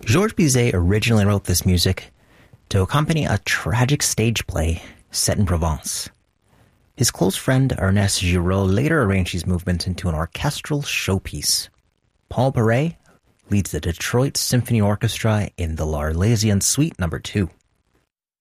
Georges Bizet originally wrote this music to accompany a tragic stage play set in Provence. His close friend Ernest Giraud later arranged these movements into an orchestral showpiece. Paul Paray leads the Detroit Symphony Orchestra in the L'Arlésienne Suite No. 2.